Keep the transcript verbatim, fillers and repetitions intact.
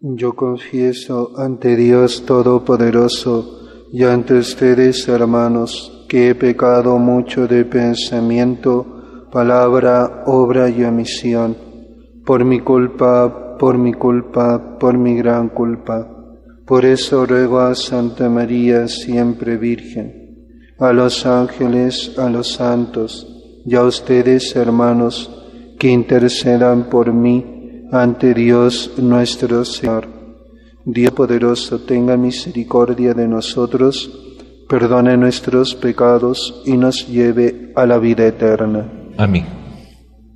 Yo confieso ante Dios Todopoderoso y ante ustedes, hermanos, que he pecado mucho de pensamiento, palabra, obra y omisión, por mi culpa, por mi culpa, por mi gran culpa. Por eso ruego a Santa María, siempre Virgen, a los ángeles, a los santos, y a ustedes, hermanos, que intercedan por mí ante Dios nuestro Señor. Dios poderoso, tenga misericordia de nosotros, perdone nuestros pecados y nos lleve a la vida eterna. Amén.